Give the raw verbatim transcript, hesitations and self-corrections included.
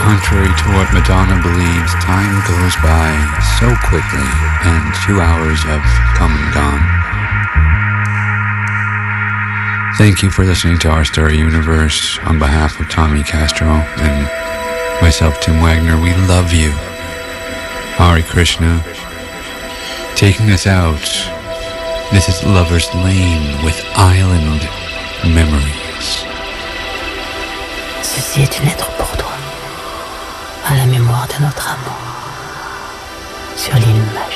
Contrary to what Madonna believes, time goes by so quickly, and two hours have come and gone. Thank you for listening to Our Story Universe. On behalf of Tommy Castro and myself, Tim Wagner, we love you. Hare Krishna. Taking us out, this is Lover's Lane with Island Memories. Ceci est une lettre pour toi, à la mémoire de notre amour, sur l'île magique.